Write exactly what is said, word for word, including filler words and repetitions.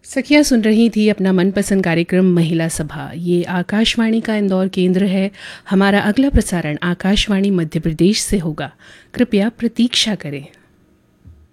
सखियाँ सुन रही थी अपना मनपसंद कार्यक्रम महिला सभा। ये आकाशवाणी का इंदौर केंद्र है। हमारा अगला प्रसारण आकाशवाणी मध्य प्रदेश से होगा। कृपया प्रतीक्षा करें।